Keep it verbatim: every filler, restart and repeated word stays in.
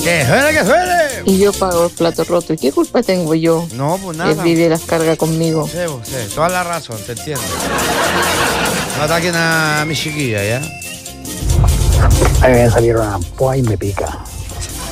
¡Que suene, que suene! Y yo pago el plato roto. ¿Y qué culpa tengo yo? No, pues Que nada. vive las cargas conmigo. Sí, pues, sí, toda la razón, te entiendo. No ataquen a mi chiquilla, ¿ya? A mí me salieron ampollas y me pica.